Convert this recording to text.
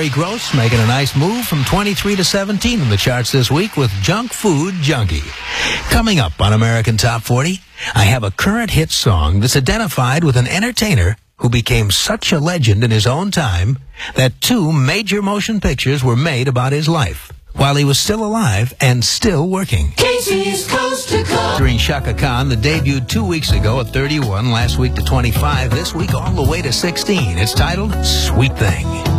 Terry Gross making a nice move from 23 to 17 in the charts this week with Junk Food Junkie. Coming up on American Top 40, I have a current hit song that's identified with an entertainer who became such a legend in his own time that 2 major motion pictures were made about his life while he was still alive and still working. Casey's Coast to Coast. Featuring Chaka Khan that debuted 2 weeks ago at 31, last week to 25, this week all the way to 16. It's titled Sweet Thing.